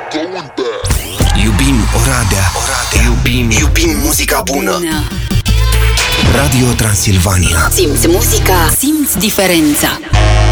Iubim Oradea. Iubim muzica bună. Radio Transilvania. Simți muzica, simți diferența.